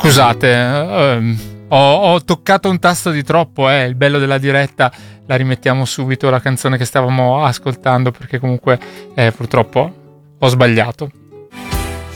Scusate, ho toccato un tasto di troppo, il bello della diretta. La rimettiamo subito la canzone che stavamo ascoltando, perché comunque purtroppo ho sbagliato.